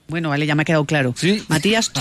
Bueno, vale, ya me ha quedado claro. ¿Sí? Matías.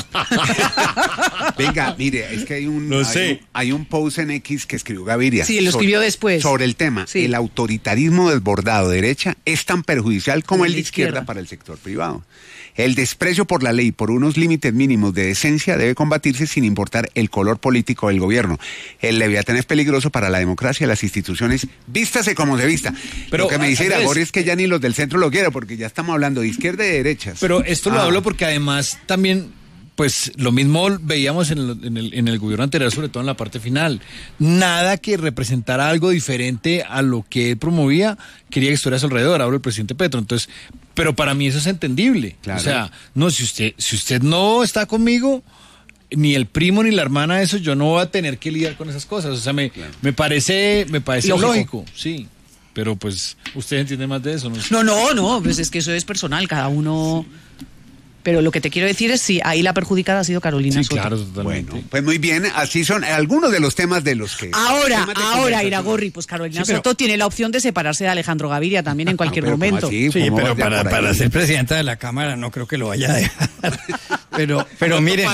Venga, mire, es que hay un post en X que escribió Gaviria. Sí, lo escribió después. Sobre el tema. Sí. El autoritarismo desbordado de derecha es tan perjudicial como el de izquierda para el sector privado. El desprecio por la ley, por unos límites mínimos de decencia, debe combatirse sin importar el color político del gobierno. El leviatán es peligroso para la democracia y las instituciones, vístase como se vista. Pero lo que me dice Iragorri es que ya ni los del centro lo quieren, porque ya estamos hablando de izquierda y de derechas. Pero esto lo hablo porque además también, pues lo mismo veíamos en el gobierno anterior, sobre todo en la parte final. Nada que representara algo diferente a lo que él promovía, quería que estuviera a su alrededor, hablo del presidente Petro. Entonces, pero para mí eso es entendible. Claro. O sea, no, si usted no está conmigo, ni el primo ni la hermana, eso yo no voy a tener que lidiar con esas cosas. O sea, me parece lógico, sí. Pero pues, ¿usted entiende más de eso? No, pues es que eso es personal, cada uno. Pero lo que te quiero decir es si ahí la perjudicada ha sido Carolina Soto. Claro, totalmente. Bueno, pues muy bien, así son algunos de los temas de los que... Ahora, Iragorri, pues Carolina Soto tiene la opción de separarse de Alejandro Gaviria también en cualquier momento. Sí, pero para ser presidenta de la Cámara no creo que lo vaya a dejar. Pero miren,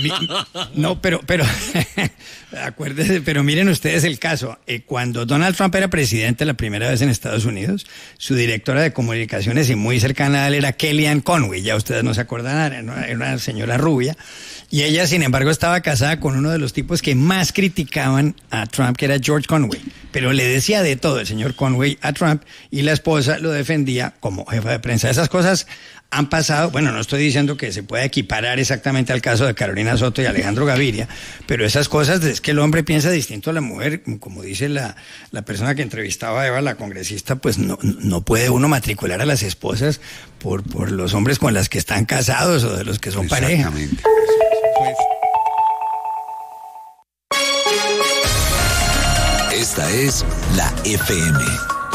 pero acuérdense, pero miren ustedes el caso. Cuando Donald Trump era presidente la primera vez en Estados Unidos, su directora de comunicaciones y muy cercana a él era Kellyanne Conway, ya ustedes no se acordarán, era una señora rubia, y ella sin embargo estaba casada con uno de los tipos que más criticaban a Trump, que era George Conway, pero le decía de todo el señor Conway a Trump, y la esposa lo defendía como jefa de prensa. Esas cosas han pasado, bueno, no estoy diciendo que se pueda equiparar exactamente al caso de Carolina Soto y Alejandro Gaviria, pero esas cosas es que el hombre piensa distinto a la mujer, como dice la persona que entrevistaba a Eva, la congresista, pues no puede uno matricular a las esposas por los hombres con las que están casados o de los que son pareja. Esta es la FM.